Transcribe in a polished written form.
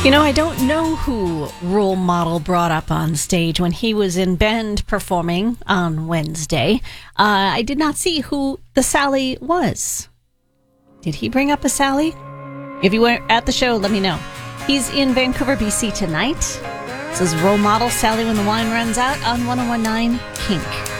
I don't know who Role Model brought up on stage when he was in Bend performing on Wednesday. I did not see who the Sally was. Did he bring up a Sally? If you were at the show, let me know. He's in Vancouver, BC tonight. This is Role Model, Sally When the Wine Runs Out on 101.9 Kink.